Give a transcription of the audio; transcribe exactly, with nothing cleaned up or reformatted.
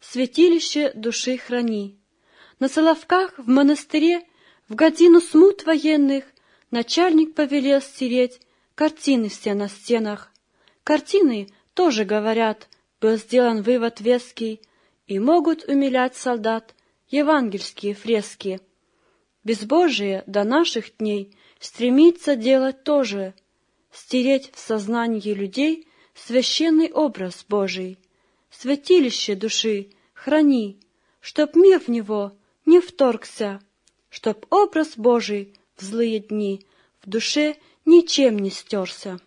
святилище души храни. На Соловках в монастыре в годину смут военных начальник повелел стереть картины все на стенах. Картины, тоже говорят, был сделан вывод веский, и могут умилять солдат евангельские фрески. Безбожие до наших дней стремится делать тоже, стереть в сознании людей священный образ Божий. Святилище души храни, чтоб мир в него не вторгся, чтоб образ Божий в злые дни в душе ничем не стерся.